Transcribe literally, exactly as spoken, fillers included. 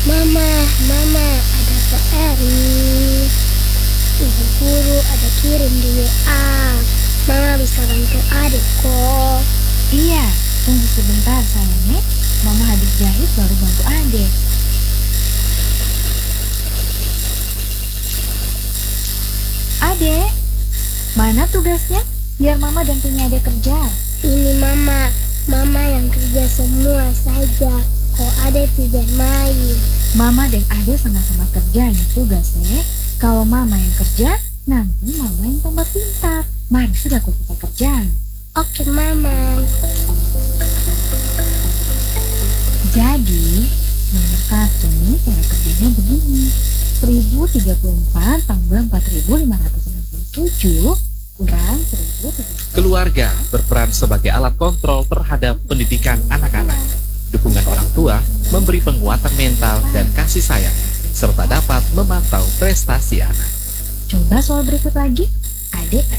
Mama, mama, ada P R nih. Ibu guru ada kirim di W A. Mama bisa bantu adik kok. Iya, tunggu sebentar sayangnya. Mama habis jahit baru bantu adek. Adek, mana tugasnya? Biar mama dan punya adek kerja. Ini mama, mama yang kerja semua saja. Kok adek tidak main? Mama dan adek sama-sama kerja ya tugasnya. Kalau mama yang kerja, nanti mama yang tambah pintar. Mari sudah kok kita kerja. Oke mama. Jadi, nomor satu cara kerjanya begini. seribu tiga puluh empat tambah empat ribu lima ratus enam puluh tujuh kurang seribu tiga puluh. Keluarga berperan sebagai alat kontrol terhadap pendidikan anak-anak. Dukungan orang tua memberi penguatan mental dan kasih sayang, serta dapat memantau prestasi anak. Coba soal berikut lagi. Adek